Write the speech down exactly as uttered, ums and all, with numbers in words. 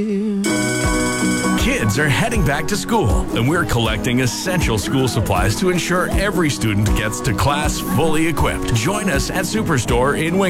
Kids are heading back to school, and we're collecting essential school supplies to ensure every student gets to class fully equipped. Join us at Superstore in Wing.